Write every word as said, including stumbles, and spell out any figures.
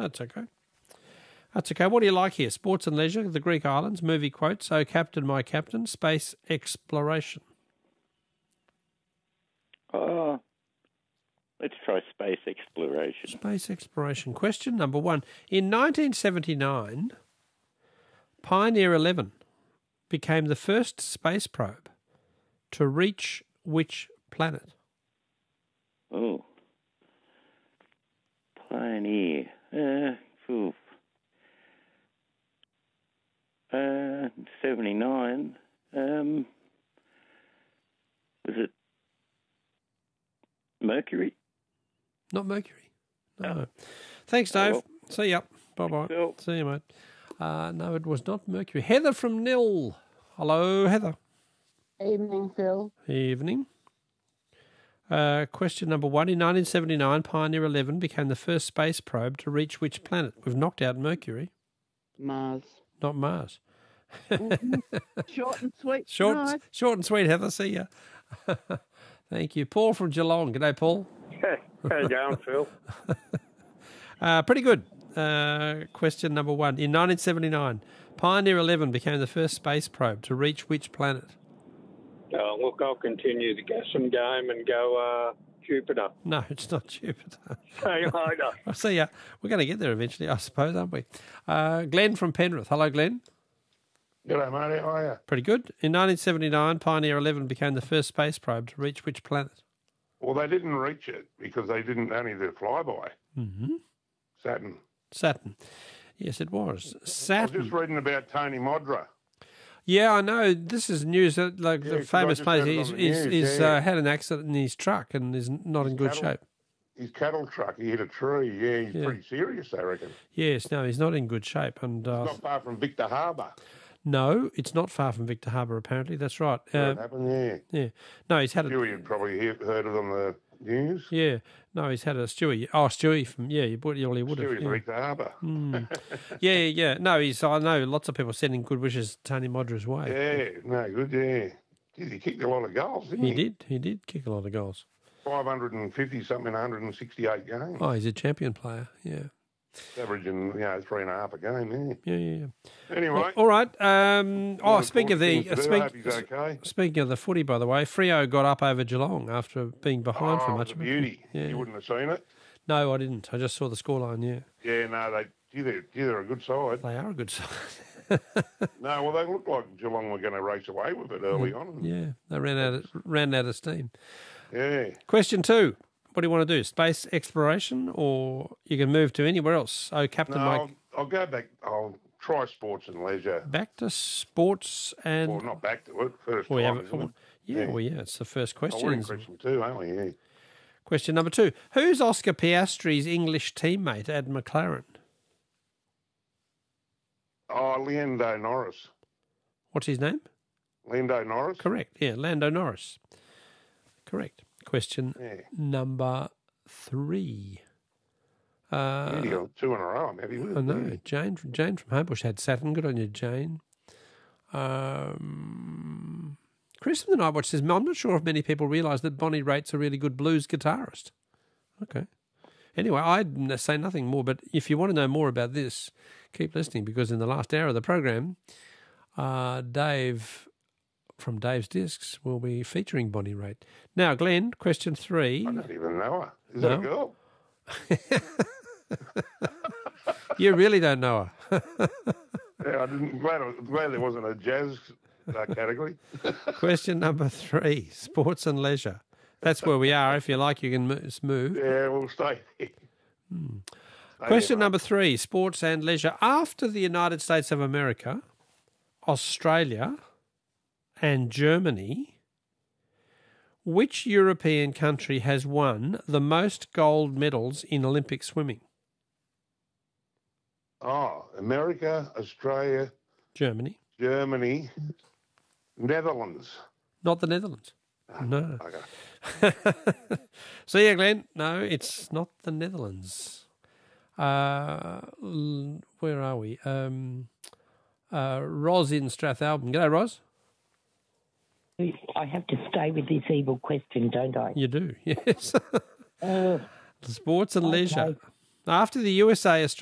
That's okay. That's okay. What do you like here? Sports and leisure, the Greek islands, movie quotes, Oh Captain, My Captain, space exploration. Oh, let's try space exploration. Space exploration. Question number one. In nineteen seventy-nine, Pioneer eleven became the first space probe to reach which planet? Oh. Pioneer. Uh, oof. Uh, seventy-nine. Um, was it Mercury? Not Mercury. No. Oh. Thanks, Dave. Oh, well. See ya. Bye-bye. Phil. See you, mate. Uh, no, it was not Mercury. Heather from Nil. Hello, Heather. Evening, Phil. Evening. Uh, question number one. In nineteen seventy-nine, Pioneer eleven became the first space probe to reach which planet? We've knocked out Mercury. Mars. Not Mars. Mm-hmm. Short and sweet. Short, Nice. short and sweet, Heather. See ya. Thank you. Paul from Geelong. G'day, Paul. How you going, Phil? uh, pretty good. Uh, question number one. In nineteen seventy-nine, Pioneer eleven became the first space probe to reach which planet? Uh, look, I'll continue the guessing game and go uh, Jupiter. No, it's not Jupiter. Hey, I know. I'll see ya. We're going to get there eventually, I suppose, aren't we? Uh, Glenn from Penrith. Hello, Glenn. G'day, mate. How are you? Pretty good. In nineteen seventy-nine, Pioneer eleven became the first space probe to reach which planet? Well, they didn't reach it because they didn't only do flyby. Mm-hmm. Saturn. Saturn. Yes, it was. I was Saturn. just reading about Tony Modra. Yeah, I know. This is news that, like, Yeah, the 'cause famous I just place heard it is, on the is, news, is yeah. uh, had an accident in his truck and is not in good cattle- shape. His cattle truck, he hit a tree. Yeah, he's Yeah. pretty serious, I reckon. Yes, no, he's not in good shape. And uh, Not far from Victor Harbour. no, it's not far from Victor Harbour, apparently. That's right. Where Uh, it happened, yeah. yeah. No, he's had a... Stewie had probably he- heard it on the news. Yeah. No, he's had a Stewie. Oh, Stewie from... Yeah, you would, well, he would have. Stewie's Yeah. Victor Harbour. Mm. yeah, yeah. No, he's... I know lots of people sending good wishes Tony Modra's way. Yeah, no, good, yeah. Geez, he kicked a lot of goals, didn't he? He did. He did kick a lot of goals. five hundred fifty something in one hundred sixty-eight games. Oh, he's a champion player. Yeah. Averaging, you know, three and a half a game, yeah. Yeah, yeah, yeah. Anyway. Well, all right. Um, oh, Look speaking of forward the to things to do. speak, I hope he's okay. speaking of the footy, by the way, Freo got up over Geelong after being behind oh, for it much was of a it. beauty. Yeah. You wouldn't have seen it. No, I didn't. I just saw the scoreline. Yeah, Yeah, no, they, gee, they're, gee, they're a good side. they are a good side. No, well, they looked like Geelong were going to race away with it early on. Yeah, they ran out of, ran out of steam. Yeah. Question two. What do you want to do? Space exploration, or you can move to anywhere else? Oh, Captain No, Mike. I'll, I'll go back. I'll try sports and leisure. Back to sports and. Well, not back to it. First we time, have, isn't it? yeah, Yeah. well, yeah, it's the first Oh, question. we're in question two, aren't we? Yeah. Question number two. Who's Oscar Piastri's English teammate at McLaren? Oh, Lando Norris. What's his name? Lando Norris? Correct. Yeah, Lando Norris. Correct. Question Yeah. number three. Uh, He got two in a row, maybe. I know. Jane, Jane from Homebush had Saturn. Good on you, Jane. Um, Chris from the Night Watch says, I'm not sure if many people realise that Bonnie Raitt's a really good blues guitarist. Okay. Anyway, I'd say nothing more, but if you want to know more about this, keep listening, because in the last hour of the program, uh, Dave from Dave's Discs will be featuring Bonnie Raitt. Now, Glenn, question three. I don't even know her. Is No? that a girl? You really don't know her. Yeah, I didn't. Glad, glad there wasn't a jazz uh, category. Question number three, sports and leisure. That's where we are. If you like, you can mo- move. Yeah, we'll stay here. Hmm. Stay Question there, number three, sports and leisure. After the United States of America, Australia and Germany, which European country has won the most gold medals in Olympic swimming? Oh, America, Australia, Germany. Germany, Netherlands. Not the Netherlands. No. Okay. See ya, Glenn. No, it's not the Netherlands. Uh, l- where are we? Um, uh, Ros in Strathalbyn. G'day, Ros. I have to stay with this evil question, don't I? You do, yes. Uh, Sports and Okay. leisure. After the U S A, Australia